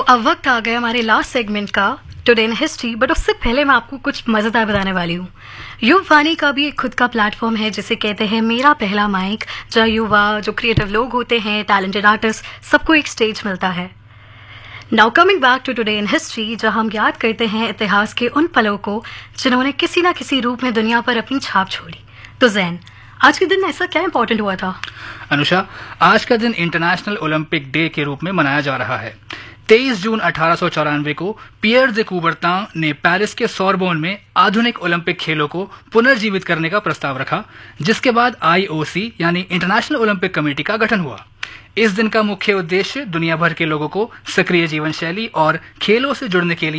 अब वक्त आ गया हमारे लास्ट सेगमेंट का टुडे इन हिस्ट्री, बट उससे पहले मैं आपको कुछ मजेदार बताने वाली हूँ। युवानी का भी एक खुद का प्लेटफॉर्म है जिसे कहते हैं मेरा पहला माइक, जहाँ युवा जो क्रिएटिव लोग होते हैं, टैलेंटेड आर्टिस्ट, सबको एक स्टेज मिलता है। Now coming back to today in history, जहाँ हम याद करते हैं इतिहास के उन पलों को जिन्होंने किसी न किसी रूप में दुनिया पर अपनी छाप छोड़ी। तो जैन, आज के दिन ऐसा क्या इंपॉर्टेंट हुआ था? अनुषा, आज का दिन इंटरनेशनल ओलंपिक डे के रूप में मनाया जा रहा है। 23 जून 1894 को पियर दे कूबरतां ने पेरिस के सोरबोन में आधुनिक ओलंपिक खेलों को पुनर्जीवित करने का प्रस्ताव रखा, जिसके बाद IOC यानी इंटरनेशनल ओलंपिक कमेटी का गठन हुआ। इस दिन का मुख्य उद्देश्य दुनिया भर के लोगों को सक्रिय जीवन शैली और खेलों से जुड़ने के लिए